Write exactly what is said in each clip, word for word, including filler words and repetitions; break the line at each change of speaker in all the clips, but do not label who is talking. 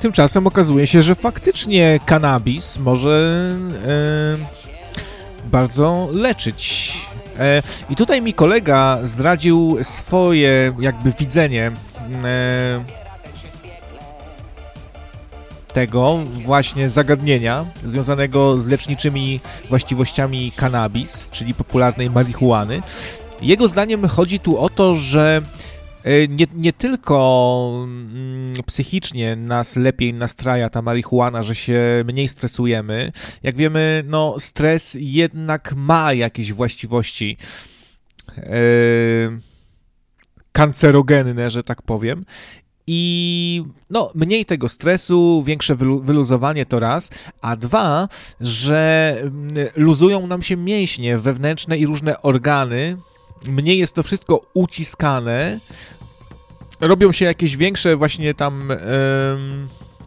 Tymczasem okazuje się, że faktycznie kannabis może e, bardzo leczyć. E, I tutaj mi kolega zdradził swoje jakby widzenie e, tego właśnie zagadnienia związanego z leczniczymi właściwościami kannabis, czyli popularnej marihuany. Jego zdaniem chodzi tu o to, że nie, nie tylko psychicznie nas lepiej nastraja ta marihuana, że się mniej stresujemy. Jak wiemy, no stres jednak ma jakieś właściwości yy, kancerogenne, że tak powiem. I no, mniej tego stresu, większe wyluzowanie to raz, a dwa, że luzują nam się mięśnie wewnętrzne i różne organy, mniej jest to wszystko uciskane, robią się jakieś większe właśnie tam ym,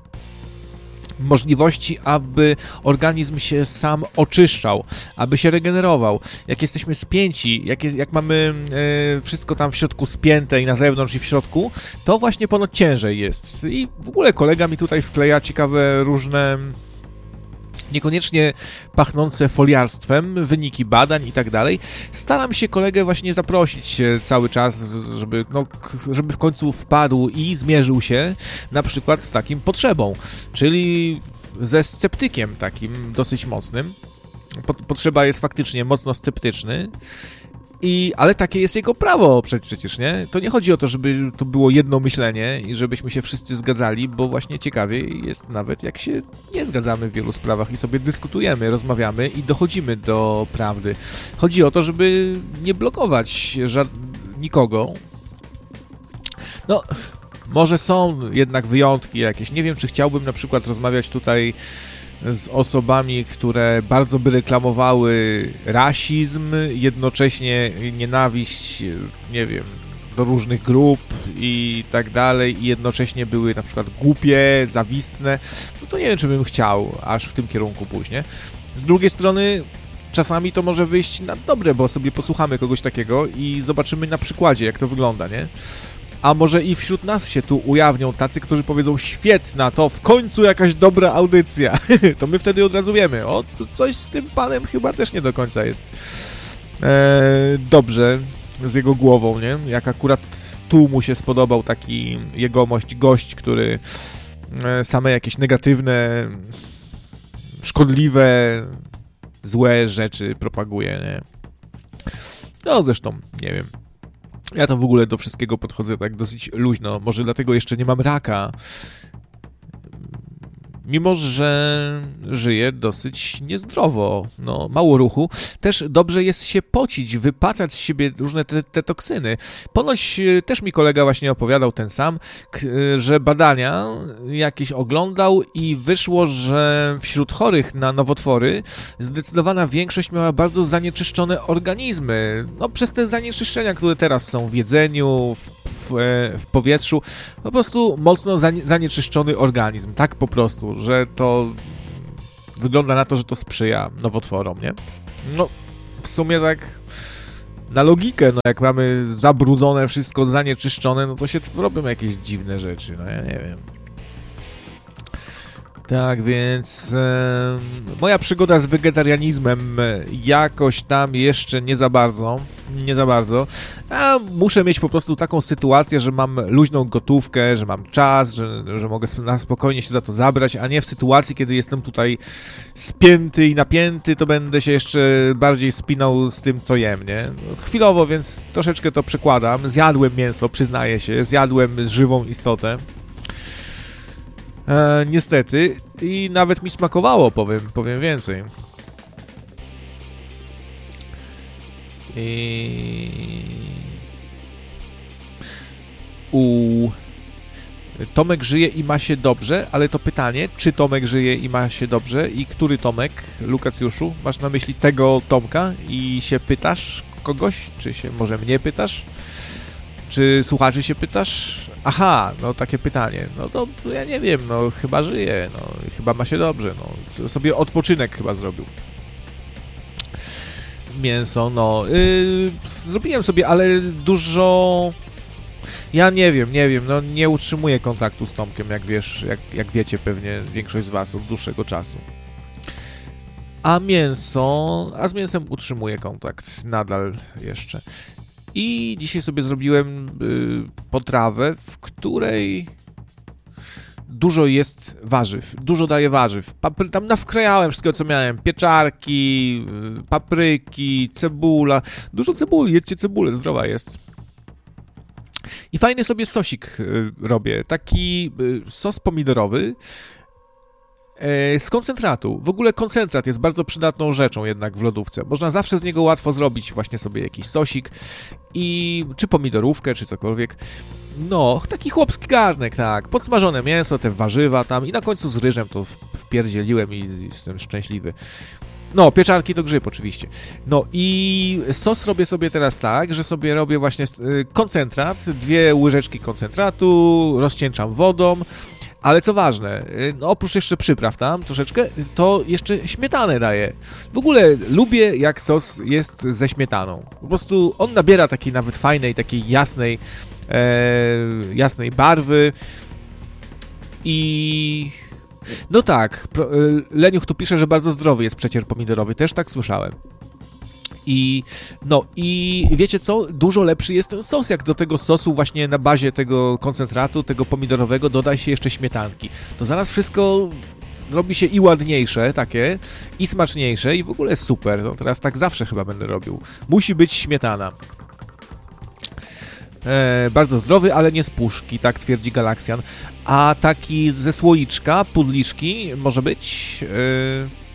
możliwości, aby organizm się sam oczyszczał, aby się regenerował. Jak jesteśmy spięci, jak, jest, jak mamy y, wszystko tam w środku spięte i na zewnątrz i w środku, to właśnie ponoć ciężej jest. I w ogóle kolega mi tutaj wkleja ciekawe różne niekoniecznie pachnące foliarstwem, wyniki badań i tak dalej. Staram się kolegę właśnie zaprosić cały czas, żeby, no, żeby w końcu wpadł i zmierzył się na przykład z takim potrzebą, czyli ze sceptykiem takim dosyć mocnym. Potrzeba jest faktycznie mocno sceptyczny. I, ale takie jest jego prawo przecież, nie? To nie chodzi o to, żeby to było jedno myślenie i żebyśmy się wszyscy zgadzali, bo właśnie ciekawiej jest nawet, jak się nie zgadzamy w wielu sprawach i sobie dyskutujemy, rozmawiamy i dochodzimy do prawdy. Chodzi o to, żeby nie blokować żad... nikogo. No, może są jednak wyjątki jakieś. Nie wiem, czy chciałbym na przykład rozmawiać tutaj z osobami, które bardzo by reklamowały rasizm, jednocześnie nienawiść, nie wiem, do różnych grup i tak dalej, i jednocześnie były na przykład głupie, zawistne, no to nie wiem, czy bym chciał aż w tym kierunku pójść, nie? Z drugiej strony czasami to może wyjść na dobre, bo sobie posłuchamy kogoś takiego i zobaczymy na przykładzie, jak to wygląda, nie? A może i wśród nas się tu ujawnią tacy, którzy powiedzą: świetna, to w końcu jakaś dobra audycja. To my wtedy od razu wiemy, o, to coś z tym panem chyba też nie do końca jest e, dobrze z jego głową, nie? Jak akurat tu mu się spodobał taki jegomość gość, który e, same jakieś negatywne, szkodliwe, złe rzeczy propaguje, nie? No zresztą, nie wiem. Ja tam w ogóle do wszystkiego podchodzę tak dosyć luźno. Może dlatego jeszcze nie mam raka. Mimo że żyję dosyć niezdrowo, no, mało ruchu, też dobrze jest się pocić, wypacać z siebie różne te, te toksyny. Ponoć też mi kolega właśnie opowiadał ten sam, k- że badania jakieś oglądał i wyszło, że wśród chorych na nowotwory zdecydowana większość miała bardzo zanieczyszczone organizmy. No, przez te zanieczyszczenia, które teraz są w jedzeniu, w, w, w powietrzu, po prostu mocno zanie, zanieczyszczony organizm, tak po prostu, że to wygląda na to, że to sprzyja nowotworom, nie? No, w sumie tak na logikę, no jak mamy zabrudzone wszystko, zanieczyszczone, no to się robią jakieś dziwne rzeczy, no ja nie wiem. Tak więc e, moja przygoda z wegetarianizmem jakoś tam jeszcze nie za bardzo, nie za bardzo, a muszę mieć po prostu taką sytuację, że mam luźną gotówkę, że mam czas, że, że mogę na spokojnie się za to zabrać, a nie w sytuacji, kiedy jestem tutaj spięty i napięty, to będę się jeszcze bardziej spinał z tym, co jem, nie? Chwilowo, więc troszeczkę to przekładam. Zjadłem mięso, przyznaję się, zjadłem żywą istotę. E, niestety, i nawet mi smakowało, powiem, powiem więcej. I... U... Tomek żyje i ma się dobrze, ale to pytanie, czy Tomek żyje i ma się dobrze i który Tomek, Lukacjuszu? Masz na myśli tego Tomka i się pytasz kogoś? Czy się może mnie pytasz? Czy słuchaczy się pytasz? Aha, no takie pytanie. No to ja nie wiem, no chyba żyje, no chyba ma się dobrze, no sobie odpoczynek chyba zrobił. Mięso, no yy, zrobiłem sobie, ale dużo Ja nie wiem, nie wiem, no nie utrzymuję kontaktu z Tomkiem, jak wiesz, jak, jak wiecie pewnie większość z was od dłuższego czasu. A mięso, a z mięsem utrzymuję kontakt nadal jeszcze. I dzisiaj sobie zrobiłem y, potrawę, w której dużo jest warzyw, dużo daje warzyw. Papry, tam nawkrajałem wszystkiego, co miałem. Pieczarki, y, papryki, cebula. Dużo cebuli, jedzcie cebulę, zdrowa jest. I fajny sobie sosik y, robię, taki y, sos pomidorowy, z koncentratu. W ogóle koncentrat jest bardzo przydatną rzeczą jednak w lodówce. Można zawsze z niego łatwo zrobić właśnie sobie jakiś sosik i czy pomidorówkę, czy cokolwiek. No, taki chłopski garnek, tak. Podsmażone mięso, te warzywa tam i na końcu z ryżem to wpierdzieliłem i jestem szczęśliwy. No, pieczarki to grzyb oczywiście. No i sos robię sobie teraz tak, że sobie robię właśnie koncentrat, dwie łyżeczki koncentratu, rozcieńczam wodą. Ale co ważne, no oprócz jeszcze przypraw tam troszeczkę, to jeszcze śmietanę daję. W ogóle lubię, jak sos jest ze śmietaną. Po prostu on nabiera takiej nawet fajnej, takiej jasnej, e, jasnej barwy. I no tak, Leniuch tu pisze, że bardzo zdrowy jest przecier pomidorowy, też tak słyszałem. I no i wiecie co? Dużo lepszy jest ten sos, jak do tego sosu właśnie na bazie tego koncentratu, tego pomidorowego doda się jeszcze śmietanki. To zaraz wszystko robi się i ładniejsze takie, i smaczniejsze i w ogóle super. No teraz tak zawsze chyba będę robił. Musi być śmietana. E, bardzo zdrowy, ale nie z puszki, tak twierdzi Galaksjan. A taki ze słoiczka, pudliszki może być... E,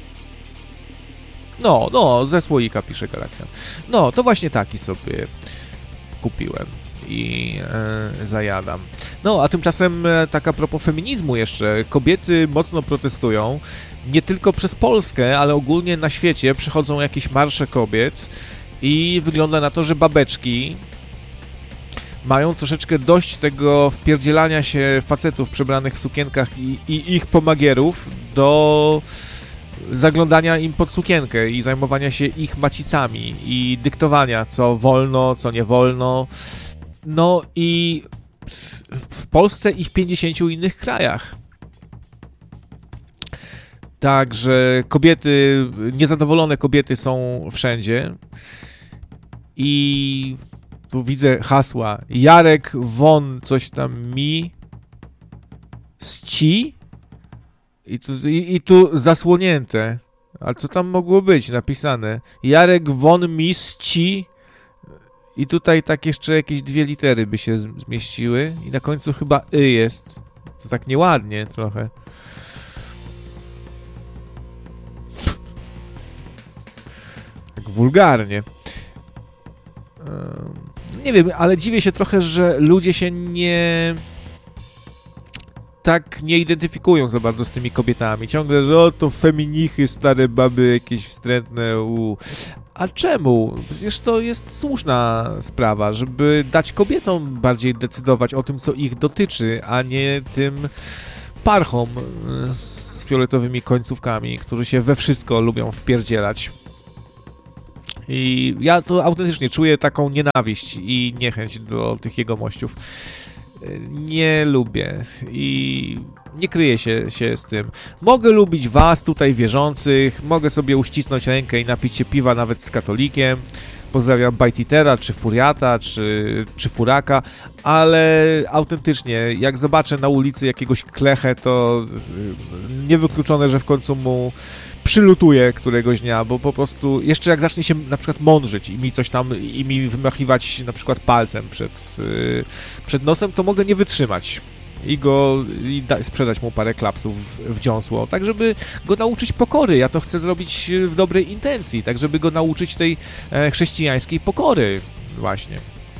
No, no, ze słoika pisze Galaksjan. No, to właśnie taki sobie kupiłem i e, zajadam. No, a tymczasem e, tak a propos feminizmu jeszcze, kobiety mocno protestują, nie tylko przez Polskę, ale ogólnie na świecie przychodzą jakieś marsze kobiet i wygląda na to, że babeczki mają troszeczkę dość tego wpierdzielania się facetów przebranych w sukienkach i, i ich pomagierów do... zaglądania im pod sukienkę i zajmowania się ich macicami i dyktowania, co wolno, co nie wolno. No i w Polsce i w pięćdziesięciu innych krajach. Także kobiety, niezadowolone kobiety są wszędzie. I tu widzę hasła. Jarek Won coś tam mi ści. I tu, i, I tu zasłonięte. A co tam mogło być napisane? Jarek von Misci. I tutaj tak jeszcze jakieś dwie litery by się zmieściły. I na końcu chyba y jest. To tak nieładnie trochę. Tak wulgarnie. Nie wiem, ale dziwię się trochę, że ludzie się nie... tak nie identyfikują za bardzo z tymi kobietami. Ciągle, że o, to feminichy, stare baby, jakieś wstrętne. U. A czemu? Przecież to jest słuszna sprawa, żeby dać kobietom bardziej decydować o tym, co ich dotyczy, a nie tym parchom z fioletowymi końcówkami, którzy się we wszystko lubią wpierdzielać. I ja to autentycznie czuję taką nienawiść i niechęć do tych jegomościów. Nie lubię i nie kryję się, się z tym. Mogę lubić was tutaj wierzących, mogę sobie uścisnąć rękę i napić się piwa nawet z katolikiem. Pozdrawiam Bajtitera, czy Furiata, czy, czy Furaka, ale autentycznie, jak zobaczę na ulicy jakiegoś klechę, to niewykluczone, że w końcu mu przylutuję któregoś dnia, bo po prostu jeszcze jak zacznie się na przykład mądrzyć i mi coś tam, i mi wymachiwać na przykład palcem przed, yy, przed nosem, to mogę nie wytrzymać i go i da, sprzedać mu parę klapsów w, w dziąsło, tak żeby go nauczyć pokory. Ja to chcę zrobić w dobrej intencji, tak żeby go nauczyć tej e, chrześcijańskiej pokory właśnie.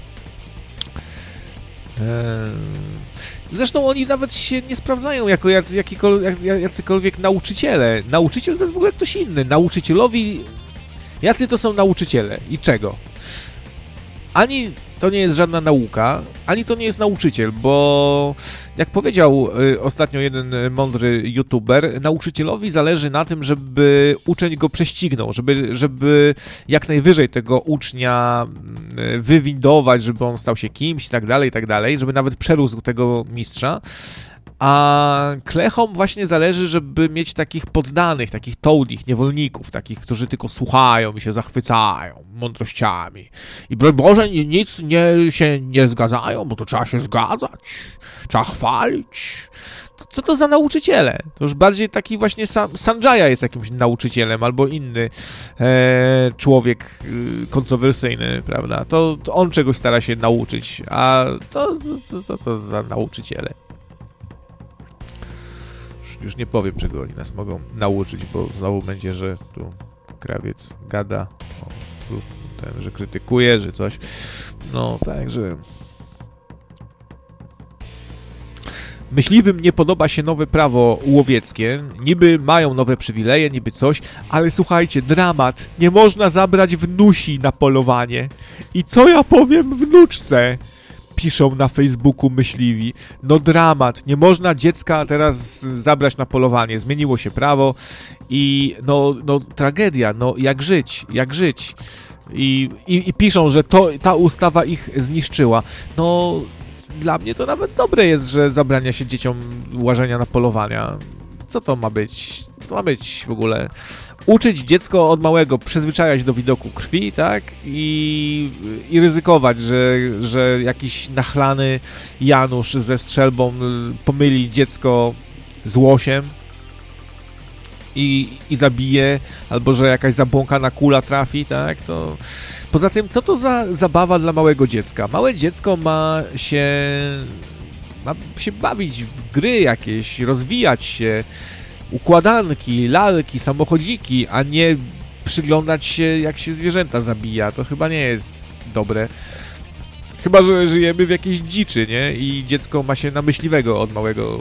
E, Zresztą oni nawet się nie sprawdzają jako jacy, jakikol, jacykolwiek nauczyciele. Nauczyciel to jest w ogóle ktoś inny. Nauczycielowi... Jacy to są nauczyciele? I czego? Ani to nie jest żadna nauka, ani to nie jest nauczyciel, bo jak powiedział y, ostatnio jeden mądry youtuber, nauczycielowi zależy na tym, żeby uczeń go prześcignął, żeby, żeby jak najwyżej tego ucznia y, wywindować, żeby on stał się kimś i tak dalej, i tak dalej, żeby nawet przerósł tego mistrza. A klechom właśnie zależy, żeby mieć takich poddanych, takich tołdich, niewolników, takich, którzy tylko słuchają i się zachwycają mądrościami. I broń Boże, nic nie, się nie zgadzają, bo to trzeba się zgadzać, trzeba chwalić. Co to za nauczyciele? To już bardziej taki właśnie San- Sanjaya jest jakimś nauczycielem, albo inny e, człowiek e, kontrowersyjny, prawda? To, to on czegoś stara się nauczyć, a to co to, to, to za nauczyciele? Już nie powiem, czego oni nas mogą nauczyć, bo znowu będzie, że tu krawiec gada, o, tu ten, że krytykuje, że coś. No, także... Myśliwym nie podoba się nowe prawo łowieckie. Niby mają nowe przywileje, niby coś, ale słuchajcie, dramat. Nie można zabrać wnusi na polowanie. I co ja powiem wnuczce? Piszą na Facebooku myśliwi. No dramat, nie można dziecka teraz zabrać na polowanie. Zmieniło się prawo i no, no tragedia, no jak żyć, jak żyć. I, i, i piszą, że to, ta ustawa ich zniszczyła. No dla mnie to nawet dobre jest, że zabrania się dzieciom łażenia na polowania. Co to ma być? Co to ma być w ogóle? Uczyć dziecko od małego, przyzwyczajać do widoku krwi, tak? I, i ryzykować, że, że jakiś nachlany Janusz ze strzelbą pomyli dziecko z łosiem i, i zabije, albo że jakaś zabłąkana kula trafi, tak? To... Poza tym, co to za zabawa dla małego dziecka? Małe dziecko ma się... ma się bawić w gry jakieś, rozwijać się, układanki, lalki, samochodziki, a nie przyglądać się, jak się zwierzęta zabija. To chyba nie jest dobre. Chyba że żyjemy w jakiejś dziczy, nie? I dziecko ma się na myśliwego od małego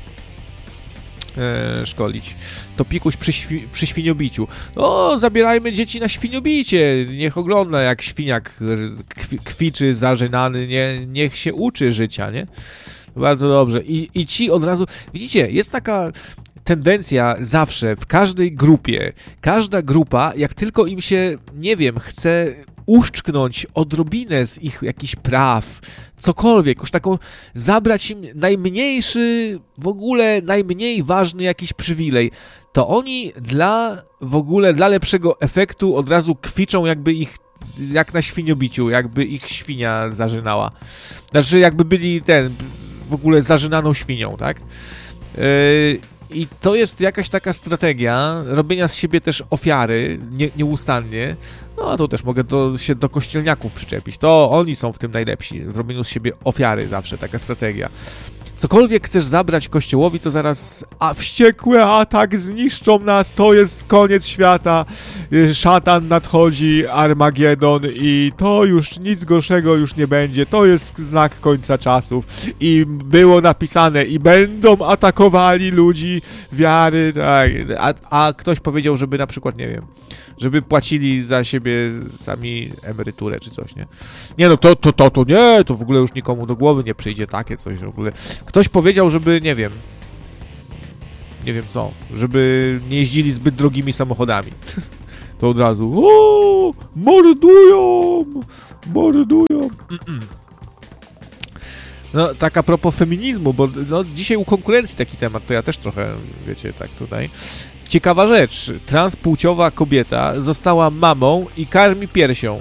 e, szkolić. To pikuś przy, świ przy świniobiciu. No, zabierajmy dzieci na świniobicie. Niech ogląda, jak świniak kwi kwiczy zażynany. Nie, niech się uczy życia, nie? Bardzo dobrze. I, i ci od razu... Widzicie, jest taka... tendencja zawsze, w każdej grupie, każda grupa, jak tylko im się, nie wiem, chce uszczknąć odrobinę z ich jakichś praw, cokolwiek, już taką, zabrać im najmniejszy, w ogóle najmniej ważny jakiś przywilej, to oni dla, w ogóle, dla lepszego efektu od razu kwiczą, jakby ich, jak na świniobiciu, jakby ich świnia zażynała. Znaczy, jakby byli ten, w ogóle zażynaną świnią, tak? Yy, I to jest jakaś taka strategia robienia z siebie też ofiary nie, nieustannie. No a to też mogę do, się do kościelniaków przyczepić. To oni są w tym najlepsi, w robieniu z siebie ofiary zawsze, taka strategia. Cokolwiek chcesz zabrać Kościołowi, to zaraz a wściekły atak, zniszczą nas, to jest koniec świata, szatan nadchodzi, Armagedon i to już nic gorszego już nie będzie, to jest znak końca czasów i było napisane i będą atakowali ludzi wiary, tak, a, a ktoś powiedział, żeby na przykład, nie wiem, żeby płacili za siebie sami emeryturę czy coś, nie? Nie no, to, to, to, to nie, to w ogóle już nikomu do głowy nie przyjdzie takie coś w ogóle. Ktoś powiedział, żeby, nie wiem, nie wiem co, żeby nie jeździli zbyt drogimi samochodami. To od razu, o, mordują, mordują. No, tak a propos feminizmu, bo no, dzisiaj u konkurencji taki temat, to ja też trochę, wiecie, tak tutaj. Ciekawa rzecz, transpłciowa kobieta została mamą i karmi piersią.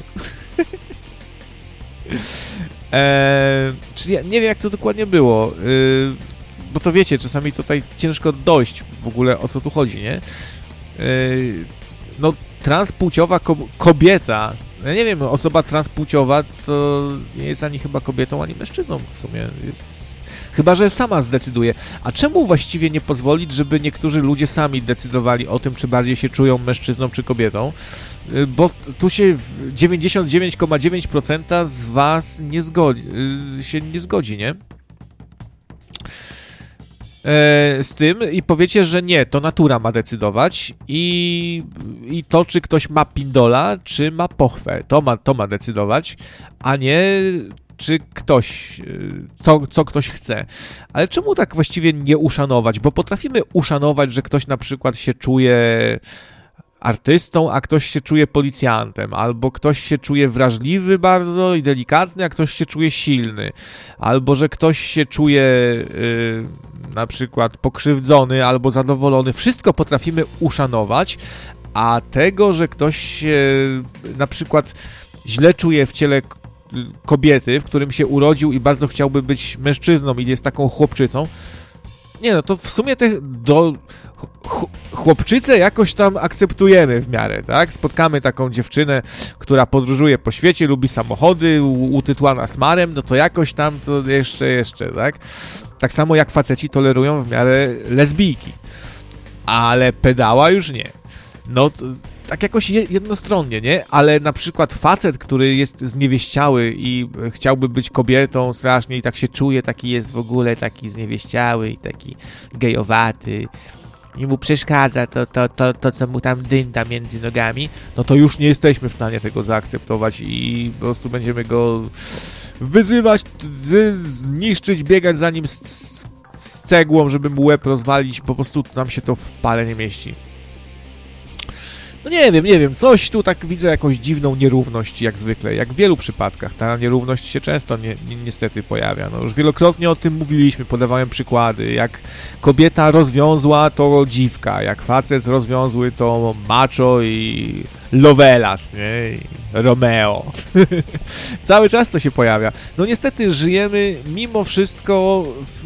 eee, czyli ja nie wiem, jak to dokładnie było, eee, bo to wiecie, czasami tutaj ciężko dojść w ogóle, o co tu chodzi, nie? Eee, no, transpłciowa ko kobieta, ja nie wiem, osoba transpłciowa to nie jest ani chyba kobietą, ani mężczyzną w sumie, jest... Chyba że sama zdecyduje. A czemu właściwie nie pozwolić, żeby niektórzy ludzie sami decydowali o tym, czy bardziej się czują mężczyzną, czy kobietą? Bo tu się dziewięćdziesiąt dziewięć przecinek dziewięć procent z was nie zgodzi, się nie zgodzi, nie? z tym i powiecie, że nie, to natura ma decydować i, i to, czy ktoś ma pindola, czy ma pochwę, to ma, to ma decydować, a nie czy ktoś, co, co ktoś chce. Ale czemu tak właściwie nie uszanować? Bo potrafimy uszanować, że ktoś na przykład się czuje artystą, a ktoś się czuje policjantem, albo ktoś się czuje wrażliwy bardzo i delikatny, a ktoś się czuje silny, albo że ktoś się czuje yy, na przykład pokrzywdzony albo zadowolony. Wszystko potrafimy uszanować, a tego, że ktoś się na przykład źle czuje w ciele kobiety, w którym się urodził i bardzo chciałby być mężczyzną i jest taką chłopczycą, nie no, to w sumie te do ch- chłopczycę jakoś tam akceptujemy w miarę, tak? Spotkamy taką dziewczynę, która podróżuje po świecie, lubi samochody, u- utytłana smarem, no to jakoś tam to jeszcze, jeszcze, tak? Tak samo jak faceci tolerują w miarę lesbijki. Ale pedała już nie. No to tak jakoś jednostronnie, nie? Ale na przykład facet, który jest zniewieściały i chciałby być kobietą strasznie i tak się czuje, taki jest w ogóle taki zniewieściały i taki gejowaty i mu przeszkadza to, to, to, to, co mu tam dynda między nogami, no to już nie jesteśmy w stanie tego zaakceptować i po prostu będziemy go wyzywać, zniszczyć, biegać za nim z, z, z cegłą, żeby mu łeb rozwalić, po prostu nam się to w pale nie mieści. No nie wiem, nie wiem, coś tu tak widzę jakąś dziwną nierówność jak zwykle, jak w wielu przypadkach. Ta nierówność się często ni- ni- niestety pojawia. No już wielokrotnie o tym mówiliśmy, podawałem przykłady. Jak kobieta rozwiązła, to dziwka, jak facet rozwiązły, to macho i Lovelas, nie? I Romeo. Cały czas to się pojawia. No niestety żyjemy mimo wszystko w,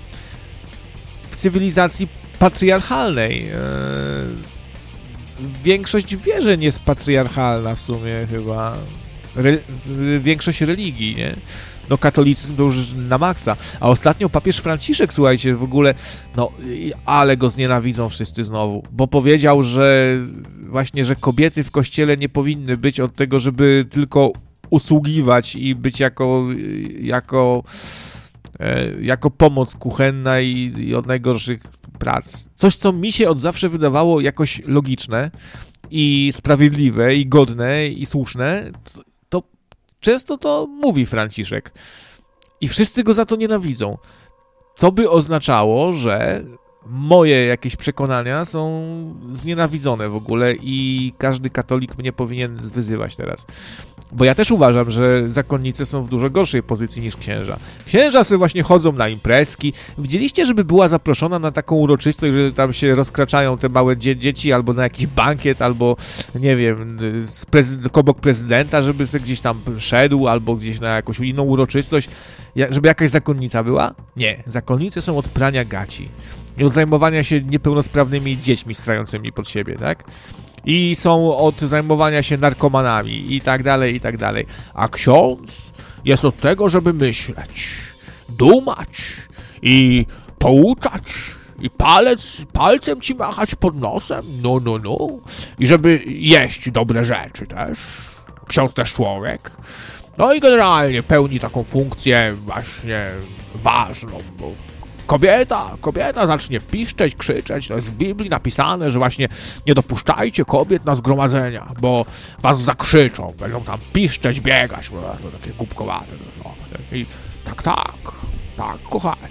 w cywilizacji patriarchalnej. Eee, Większość wierzeń jest patriarchalna w sumie chyba. Re- większość religii, nie? No katolicyzm to już na maksa. A ostatnio papież Franciszek, słuchajcie, w ogóle, no ale go znienawidzą wszyscy znowu, bo powiedział, że właśnie, że kobiety w kościele nie powinny być od tego, żeby tylko usługiwać i być jako jako jako pomoc kuchenna i, i od najgorszych prac. Coś, co mi się od zawsze wydawało jakoś logiczne i sprawiedliwe i godne i słuszne, to, to często to mówi Franciszek. I wszyscy go za to nienawidzą. Co by oznaczało, że moje jakieś przekonania są znienawidzone w ogóle i każdy katolik mnie powinien wyzywać teraz. Bo ja też uważam, że zakonnice są w dużo gorszej pozycji niż księża. Księża sobie właśnie chodzą na imprezki. Widzieliście, żeby była zaproszona na taką uroczystość, że tam się rozkraczają te małe dzie- dzieci, albo na jakiś bankiet, albo nie wiem, z prezy- obok prezydenta, żeby sobie gdzieś tam szedł, albo gdzieś na jakąś inną uroczystość, ja- żeby jakaś zakonnica była? Nie. Zakonnice są od prania gaci i od zajmowania się niepełnosprawnymi dziećmi strającymi pod siebie, tak? I są od zajmowania się narkomanami i tak dalej, i tak dalej. A ksiądz jest od tego, żeby myśleć, dumać i pouczać i palec, palcem ci machać pod nosem, no, no, no. I żeby jeść dobre rzeczy też. Ksiądz też człowiek. No i generalnie pełni taką funkcję właśnie ważną, bo Kobieta, kobieta zacznie piszczeć, krzyczeć, to jest w Biblii napisane, że właśnie nie dopuszczajcie kobiet na zgromadzenia, bo was zakrzyczą, będą tam piszczeć, biegać, bo to takie głupkowate. No. I tak, tak, tak, kochani.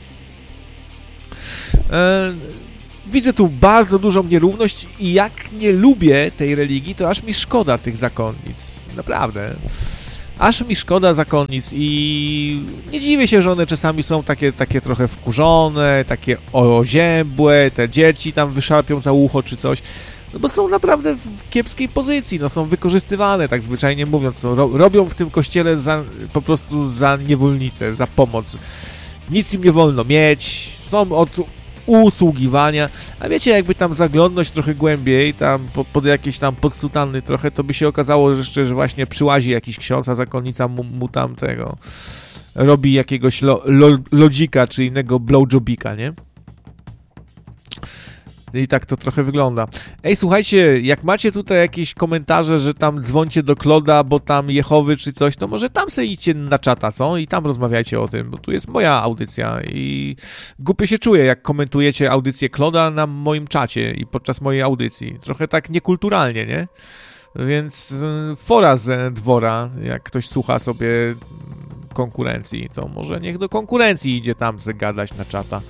E, widzę tu bardzo dużą nierówność i jak nie lubię tej religii, to aż mi szkoda tych zakonnic, naprawdę. Aż mi szkoda zakonnic i nie dziwię się, że one czasami są takie, takie trochę wkurzone, takie oziębłe, te dzieci tam wyszarpią za ucho czy coś, no bo są naprawdę w kiepskiej pozycji, no są wykorzystywane, tak zwyczajnie mówiąc, są, ro, robią w tym kościele za, po prostu za niewolnicę, za pomoc. Nic im nie wolno mieć, są od usługiwania, a wiecie, jakby tam zaglądnąć trochę głębiej, tam po, pod jakieś tam podsutanny trochę, to by się okazało, że jeszcze, że właśnie przyłazi jakiś ksiądz, a zakonnica mu, mu tam tego robi jakiegoś lo, lo, lodzika, czy innego blowjobika, nie? I tak to trochę wygląda. Ej, słuchajcie, jak macie tutaj jakieś komentarze, że tam dzwońcie do Kloda, bo tam Jehowy czy coś, to może tam sobie idźcie na czata, co? I tam rozmawiajcie o tym, bo tu jest moja audycja i głupio się czuję, jak komentujecie audycję Kloda na moim czacie i podczas mojej audycji. Trochę tak niekulturalnie, nie? Więc fora z dwora, jak ktoś słucha sobie konkurencji, to może niech do konkurencji idzie tam zagadać na czata.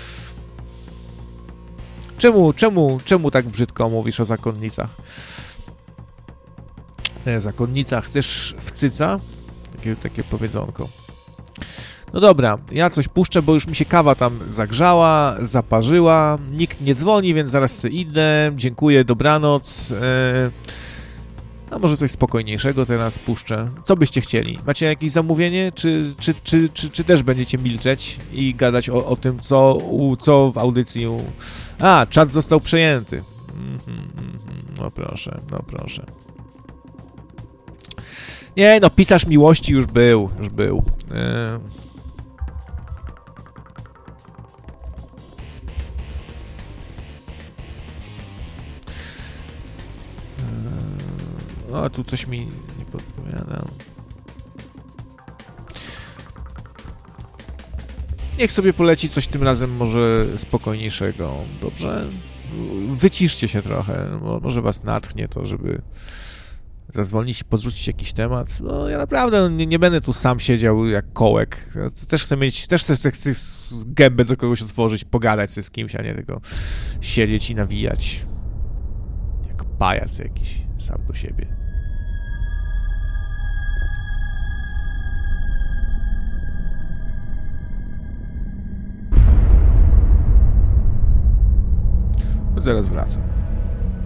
Czemu, czemu, czemu tak brzydko mówisz o zakonnicach? Nie, zakonnica, chcesz w cyca? Takie, takie powiedzonko. No dobra, ja coś puszczę, bo już mi się kawa tam zagrzała, zaparzyła, nikt nie dzwoni, więc zaraz sobie idę, dziękuję, dobranoc. A może coś spokojniejszego teraz puszczę. Co byście chcieli? Macie jakieś zamówienie, czy, czy, czy, czy, czy też będziecie milczeć i gadać o, o tym, co, u, co w audycji... U... A, czat został przejęty. Mm-hmm, mm-hmm. No proszę, no proszę. Nie, no pisarz miłości już był, już był. Yy... O, tu coś mi nie podpowiada. Niech sobie poleci coś tym razem może spokojniejszego, dobrze? Wyciszcie się trochę, może was natchnie to, żeby zadzwonić i podrzucić jakiś temat. No ja naprawdę nie, nie będę tu sam siedział jak kołek. Też chcę mieć, też chcę, chcę gębę do kogoś otworzyć, pogadać sobie z kimś, a nie tylko siedzieć i nawijać. Jak pajac jakiś, sam do siebie. Zaraz wracam.